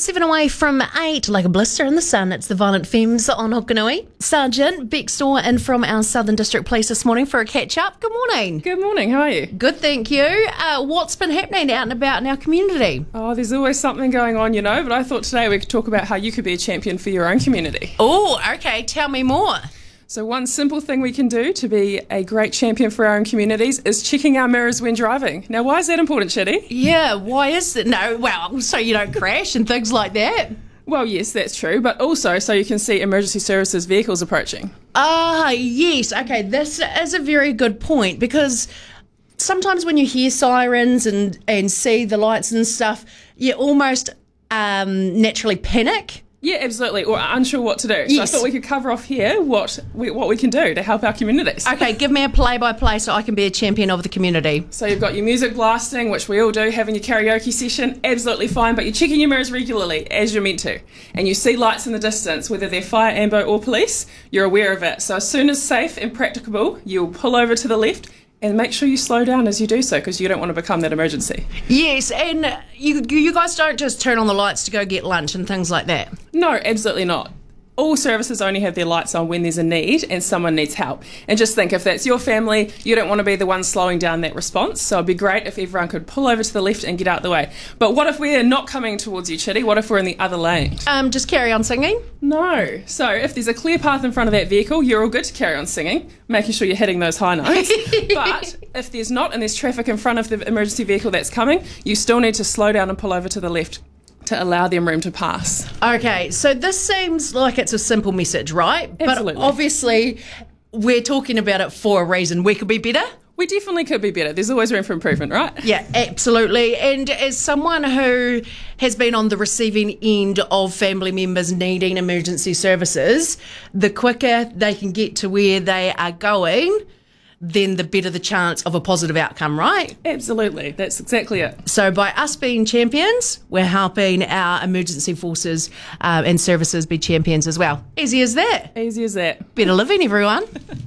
7 away from 8, like a blister in the sun. It's the Violent Femmes on Hokanui. Sergeant Beck Storr in from our Southern District Police this morning for a catch-up. Good morning. Good morning, how are you? Good, thank you. What's been happening out and about in our community? Oh, there's always something going on, but I thought today we could talk about how you could be a champion for your own community. Oh, okay, tell me more. So one simple thing we can do to be a great champion for our own communities is checking our mirrors when driving. Now, why is that important, Chitty? Yeah, why is it? No, well, so you don't crash and things like that. Well, yes, that's true, but also so you can see emergency services vehicles approaching. Ah, yes. Okay, this is a very good point because sometimes when you hear sirens and see the lights and stuff, you almost naturally panic. Yeah, absolutely, or unsure what to do. Yes. So I thought we could cover off here what we can do to help our communities. Okay, give me a play-by-play so I can be a champion of the community. So you've got your music blasting, which we all do, having your karaoke session, absolutely fine, but you're checking your mirrors regularly, as you're meant to. And you see lights in the distance, whether they're fire, ambo or police, you're aware of it. So as soon as safe and practicable, you'll pull over to the left and make sure you slow down as you do so because you don't want to become that emergency. Yes, and you guys don't just turn on the lights to go get lunch and things like that. No, absolutely not. All services only have their lights on when there's a need and someone needs help. And just think, if that's your family, you don't want to be the one slowing down that response. So it'd be great if everyone could pull over to the left and get out the way. But what if we're not coming towards you, Chitty? What if we're in the other lane? Just carry on singing? No. So if there's a clear path in front of that vehicle, you're all good to carry on singing, making sure you're hitting those high notes. But if there's not and there's traffic in front of the emergency vehicle that's coming, you still need to slow down and pull over to the left to allow them room to pass. Okay, so this seems like it's a simple message, right? Absolutely. But obviously, we're talking about it for a reason. We could be better. We definitely could be better. There's always room for improvement, right? Yeah, absolutely. And as someone who has been on the receiving end of family members needing emergency services, the quicker they can get to where they are going, then the better the chance of a positive outcome, right? Absolutely. That's exactly it. So by us being champions, we're helping our emergency forces and services be champions as well. Easy as that. Easy as that. Better living, everyone.